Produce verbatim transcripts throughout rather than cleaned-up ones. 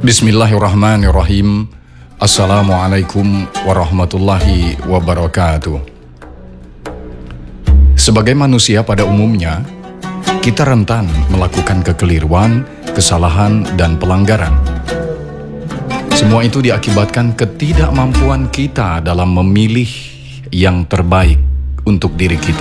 Bismillahirrahmanirrahim. Assalamualaikum warahmatullahi wabarakatuh. Sebagai manusia pada umumnya, kita rentan melakukan kekeliruan, kesalahan, dan pelanggaran. Semua itu diakibatkan ketidakmampuan kita dalam memilih yang terbaik untuk diri kita.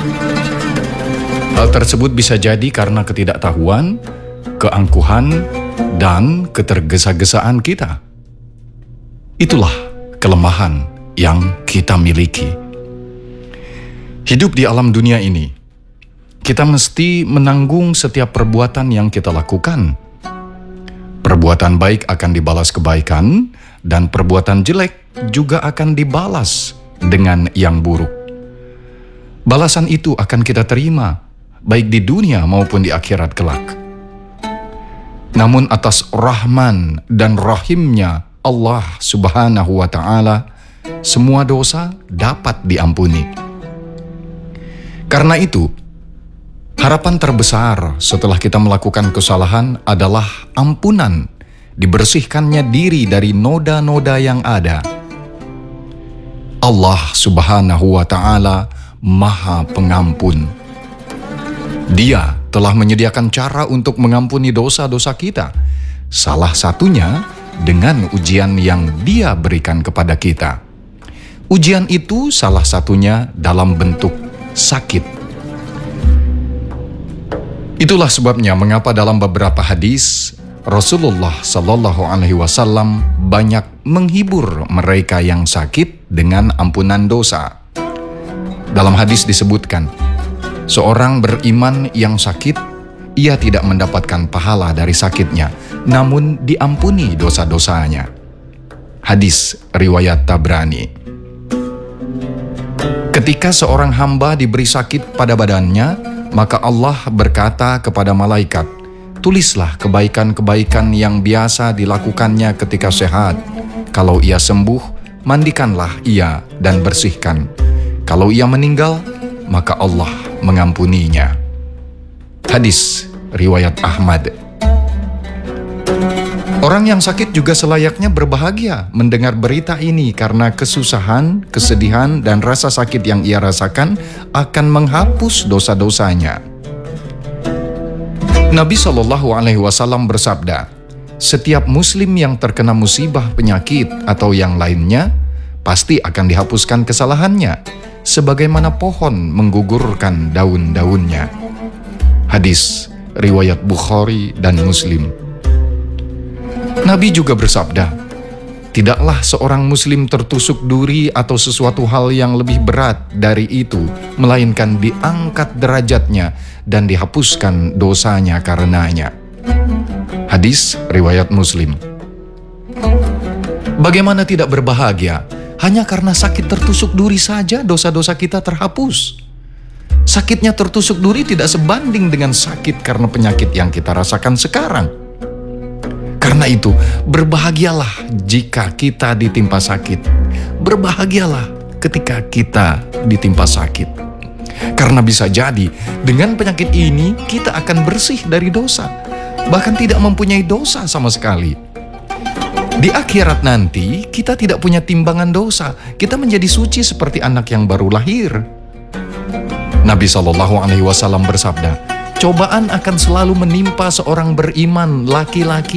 Hal tersebut bisa jadi karena ketidaktahuan, keangkuhan, dan ketergesa-gesaan kita. Itulah kelemahan yang kita miliki. Hidup di alam dunia ini, kita mesti menanggung setiap perbuatan yang kita lakukan. Perbuatan baik akan dibalas kebaikan, dan perbuatan jelek juga akan dibalas dengan yang buruk. Balasan itu akan kita terima, baik di dunia maupun di akhirat kelak. Namun atas rahman dan rahimnya Allah subhanahu wa ta'ala, semua dosa dapat diampuni. Karena itu, harapan terbesar setelah kita melakukan kesalahan adalah ampunan, dibersihkannya diri dari noda-noda yang ada. Allah subhanahu wa ta'ala Maha Pengampun. Dia telah menyediakan cara untuk mengampuni dosa-dosa kita. Salah satunya dengan ujian yang Dia berikan kepada kita. Ujian itu salah satunya dalam bentuk sakit. Itulah sebabnya mengapa dalam beberapa hadis Rasulullah Shallallahu Alaihi Wasallam banyak menghibur mereka yang sakit dengan ampunan dosa. Dalam hadis disebutkan, seorang beriman yang sakit, ia tidak mendapatkan pahala dari sakitnya, namun diampuni dosa-dosanya. Hadis riwayat Tabrani. Ketika seorang hamba diberi sakit pada badannya, maka Allah berkata kepada malaikat, tulislah kebaikan-kebaikan yang biasa dilakukannya ketika sehat. Kalau ia sembuh, mandikanlah ia dan bersihkan. Kalau ia meninggal, maka Allah mengampuninya. Hadis riwayat Ahmad. Orang yang sakit juga selayaknya berbahagia mendengar berita ini karena kesusahan, kesedihan, dan rasa sakit yang ia rasakan akan menghapus dosa-dosanya. Nabi Shallallahu Alaihi Wasallam bersabda, setiap muslim yang terkena musibah penyakit atau yang lainnya pasti akan dihapuskan kesalahannya, sebagaimana pohon menggugurkan daun-daunnya. Hadis riwayat Bukhari dan Muslim. Nabi juga bersabda, tidaklah seorang muslim tertusuk duri atau sesuatu hal yang lebih berat dari itu, melainkan diangkat derajatnya dan dihapuskan dosanya karenanya. Hadis riwayat Muslim. Bagaimana tidak berbahagia? Hanya karena sakit tertusuk duri saja dosa-dosa kita terhapus. Sakitnya tertusuk duri tidak sebanding dengan sakit karena penyakit yang kita rasakan sekarang. Karena itu, berbahagialah jika kita ditimpa sakit. Berbahagialah ketika kita ditimpa sakit. Karena bisa jadi, dengan penyakit ini kita akan bersih dari dosa. Bahkan tidak mempunyai dosa sama sekali. Di akhirat nanti, kita tidak punya timbangan dosa. Kita menjadi suci seperti anak yang baru lahir. Nabi Shallallahu Alaihi Wasallam bersabda, cobaan akan selalu menimpa seorang beriman laki-laki